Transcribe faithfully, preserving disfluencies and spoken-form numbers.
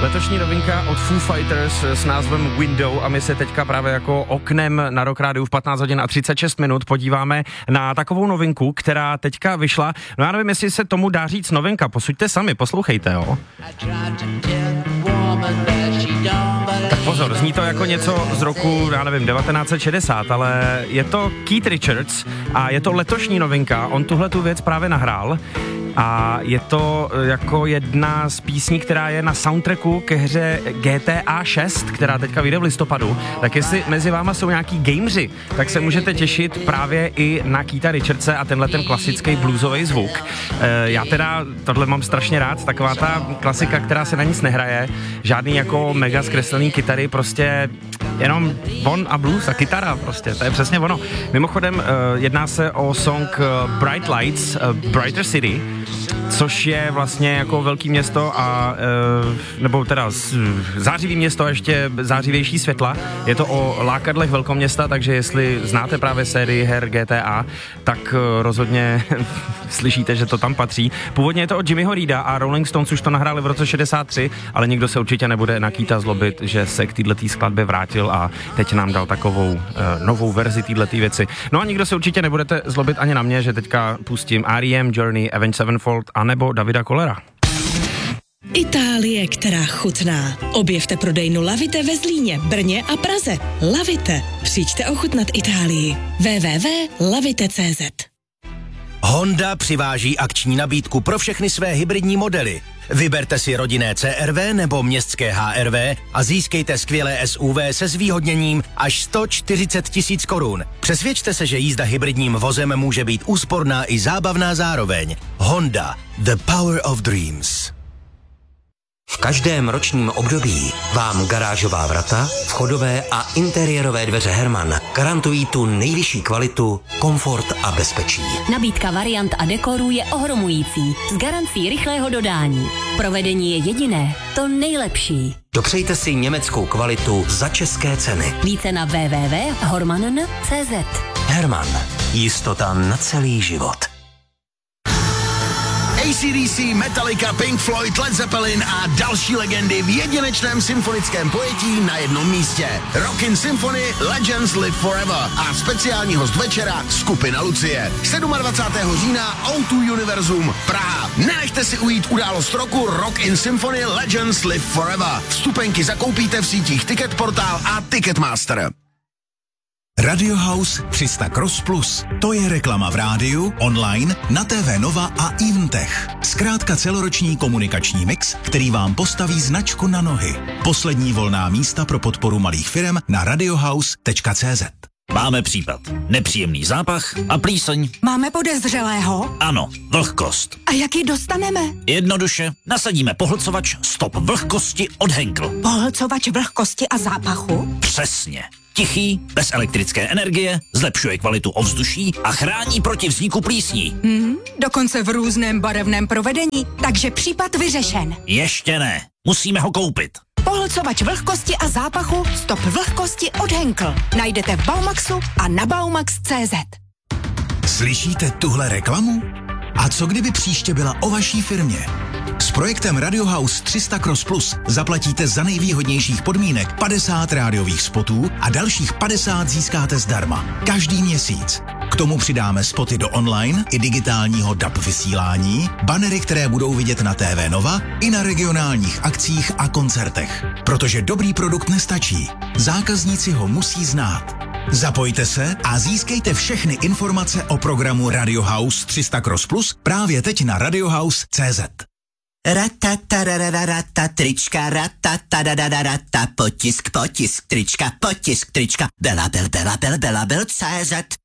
Letošní novinka od Foo Fighters s názvem Window a my se teďka právě jako oknem na Rock Rádiu v patnáct hodin a třicet šest minut podíváme na takovou novinku, která teďka vyšla. No já nevím, jestli se tomu dá říct novinka, posuďte sami, poslouchejte, jo. Tak pozor, zní to jako něco z roku, já nevím, devatenáct set šedesát, ale je to Keith Richards a je to letošní novinka, on tuhle tu věc právě nahrál. A je to jako jedna z písní, která je na soundtracku ke hře G T A šest, která teďka vyjde v listopadu. Tak jestli mezi váma jsou nějaký gameři, tak se můžete těšit právě i na Keitha Richardse a tenhle ten klasický bluesový zvuk. E, já teda tohle mám strašně rád, taková ta klasika, která se na nic nehraje, žádný jako mega zkreslený kytary, prostě jenom on a blues a kytara prostě, to je přesně ono. Mimochodem e, jedná se o song Bright Lights, uh, Brighter City, což je vlastně jako velký město a, e, nebo teda zářivý město a ještě zářivější světla. Je to o lákadlech velkoměsta, takže jestli znáte právě sérii her G T A, tak rozhodně slyšíte, že to tam patří. Původně je to od Jimmyho Reeda a Rolling Stones už to nahráli v roce šedesát tři, ale nikdo se určitě nebude na Keitha zlobit, že se k této skladbě vrátil a teď nám dal takovou e, novou verzi této věci. No a nikdo se určitě nebudete zlobit ani na mě, že teďka pustím R E M, Journey, Avenged Sevenfold a nebo Davida Kollera. Itálie, která chutná. Objevte prodejnu Lavite ve Zlíně, Brně a Praze. Lavite. Přijďte ochutnat Itálii. w w w tečka lavite tečka c z. Honda přiváží akční nabídku pro všechny své hybridní modely. Vyberte si rodinné C R V nebo městské H R V a získejte skvělé S U V se zvýhodněním až sto čtyřicet tisíc korun. Přesvědčte se, že jízda hybridním vozem může být úsporná i zábavná zároveň. Honda. The power of dreams. V každém ročním období vám garážová vrata, vchodové a interiérové dveře Herman garantují tu nejvyšší kvalitu, komfort a bezpečí. Nabídka variant a dekorů je ohromující, s garancí rychlého dodání. Provedení je jediné, to nejlepší. Dopřejte si německou kvalitu za české ceny. Více na w w w tečka horman tečka c z. Herman. Jistota na celý život. A C D C, Metallica, Pink Floyd, Led Zeppelin a další legendy v jedinečném symfonickém pojetí na jednom místě. Rockin' Symphony Legends Live Forever a speciální host večera skupina Lucie. dvacátého sedmého října O dva Univerzum Praha. Nenechte si ujít událost roku Rockin' Symphony Legends Live Forever. Vstupenky zakoupíte v sítích Ticketportal a Ticketmaster. Radio House tři sta Cross Plus. To je reklama v rádiu, online, na T V Nova a Eventech. Zkrátka celoroční komunikační mix, který vám postaví značku na nohy. Poslední volná místa pro podporu malých firem na radiohouse tečka c z. Máme případ. Nepříjemný zápach a plíseň. Máme podezřelého? Ano, vlhkost. A jak ji dostaneme? Jednoduše, nasadíme pohlcovač Stop vlhkosti od Henkel. Pohlcovač vlhkosti a zápachu? Přesně. Tichý, bez elektrické energie, zlepšuje kvalitu ovzduší a chrání proti vzniku plísní. Hmm, dokonce v různém barevném provedení, takže případ vyřešen. Ještě ne, musíme ho koupit. Pohlcovač vlhkosti a zápachu Stop vlhkosti od Henkel. Najdete v Baumaxu a na baumax tečka c z. Slyšíte tuhle reklamu? A co kdyby příště byla o vaší firmě? S projektem Radio House tři sta Cross Plus zaplatíte za nejvýhodnějších podmínek padesát rádiových spotů a dalších padesát získáte zdarma. Každý měsíc. K tomu přidáme spoty do online i digitálního D A B vysílání, banery, které budou vidět na T V Nova i na regionálních akcích a koncertech. Protože dobrý produkt nestačí. Zákazníci ho musí znát. Zapojte se a získejte všechny informace o programu Radio House tři sta Cross Plus právě teď na radiohouse tečka c z. Ratatarararata, trička, ratatadadadata, potisk, potisk, trička, potisk, trička, Bela Bel, Bela Bel, Bela Bel, C Z.